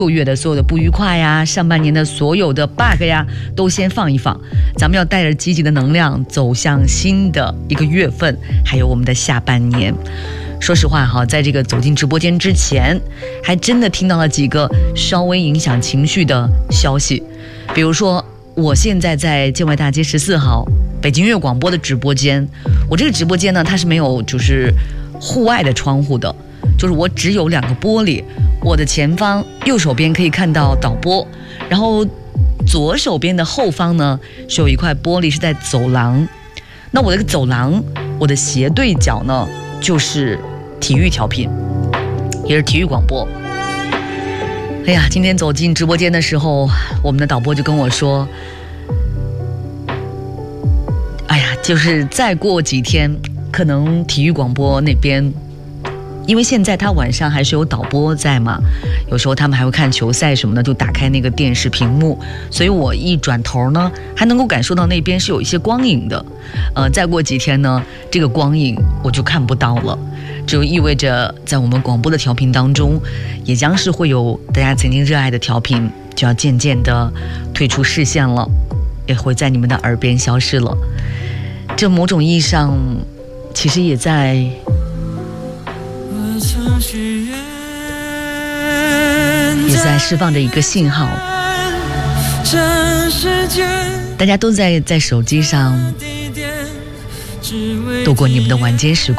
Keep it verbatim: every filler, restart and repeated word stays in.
六月的所有的不愉快呀，上半年的所有的 bug 呀，都先放一放。咱们要带着积极的能量走向新的一个月份，还有我们的下半年。说实话哈，在这个走进直播间之前，还真的听到了几个稍微影响情绪的消息。比如说，我现在在建外大街十四号北京音乐广播的直播间，我这个直播间呢，它是没有就是户外的窗户的，就是我只有两个玻璃。我的前方右手边可以看到导播，然后左手边的后方呢是有一块玻璃是在走廊。那我这个走廊，我的斜对角呢就是体育调频，也是体育广播。哎呀，今天走进直播间的时候，我们的导播就跟我说，哎呀，就是再过几天可能体育广播那边，因为现在他晚上还是有导播在嘛，有时候他们还会看球赛什么的，就打开那个电视屏幕，所以我一转头呢，还能够感受到那边是有一些光影的。呃，再过几天呢，这个光影我就看不到了，就意味着在我们广播的调频当中，也将是会有大家曾经热爱的调频，就要渐渐的退出视线了，也会在你们的耳边消失了。这某种意义上，其实也在。也在释放着一个信号，大家都在在手机上度过你们的晚间时光。